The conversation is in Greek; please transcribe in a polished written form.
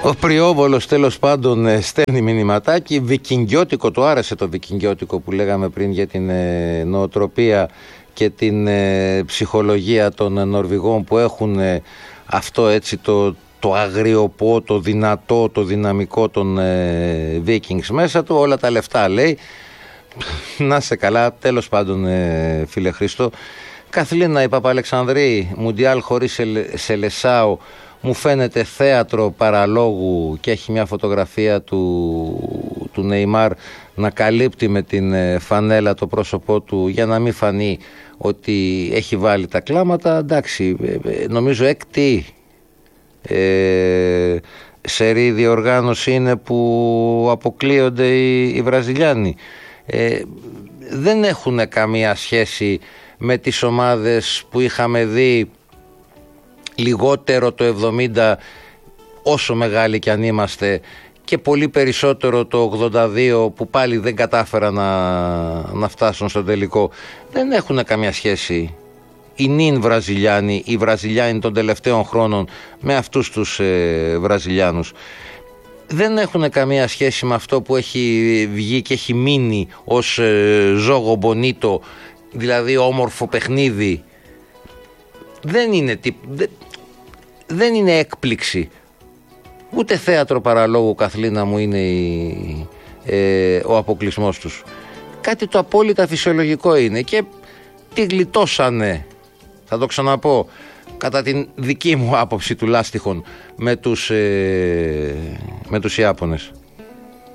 Ο Πριόβολος τέλος πάντων στέλνει μηνυματάκι. Βικινγκιώτικο, του άρεσε το βικινγκιώτικο που λέγαμε πριν για την νοοτροπία και την ψυχολογία των Νορβηγών, που έχουν αυτό έτσι το αγριοπό, το δυνατό, το δυναμικό των Vikings μέσα του. Όλα τα λεφτά λέει. Να σε καλά. Τέλος πάντων φίλε Χρήστο, Καθλίνα η Παπαλεξανδρή, Μουντιάλ χωρίς Σελεσάου, μου φαίνεται θέατρο παραλόγου, και έχει μια φωτογραφία του Νεϊμάρ να καλύπτει με την φανέλα το πρόσωπό του για να μην φανεί ότι έχει βάλει τα κλάματα. Εντάξει, νομίζω έκτη σερί διοργάνωση είναι που αποκλείονται οι Βραζιλιάνοι. Δεν έχουν καμία σχέση με τις ομάδες που είχαμε δει λιγότερο το 70, όσο μεγάλοι κι αν είμαστε, και πολύ περισσότερο το 82 που πάλι δεν κατάφεραν να φτάσουν στο τελικό. Δεν έχουν καμία σχέση οι νυν Βραζιλιάνοι, οι Βραζιλιάνοι των τελευταίων χρόνων με αυτούς τους Βραζιλιάνους. Δεν έχουν καμία σχέση με αυτό που έχει βγει και έχει μείνει ως ζόγο μπονίτο, δηλαδή όμορφο παιχνίδι. Δεν είναι έκπληξη. Ούτε θέατρο παραλόγου, Καθλίνα μου, είναι ο αποκλεισμός τους. Κάτι το απόλυτα φυσιολογικό είναι, και τη γλιτώσανε, θα το ξαναπώ, κατά την δική μου άποψη τουλάχιστον, με τους Ιάπωνες.